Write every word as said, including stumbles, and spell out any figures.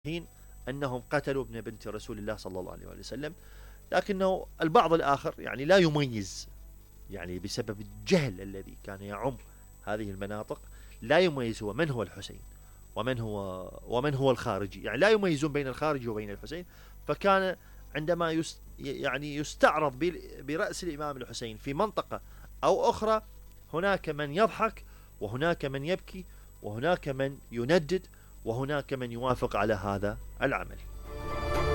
حين أنهم قتلوا ابن بنت رسول الله صلى الله عليه وسلم، لكنه البعض الآخر يعني لا يميز، يعني بسبب الجهل الذي كان يعم هذه المناطق لا يميز هو من هو الحسين ومن هو ومن هو الخارجي، يعني لا يميزون بين الخارجي وبين الحسين. فكان عندما يست يعني يستعرض برأس الإمام الحسين في منطقة أو أخرى، هناك من يضحك وهناك من يبكي وهناك من يندد وهناك من يوافق على هذا العمل.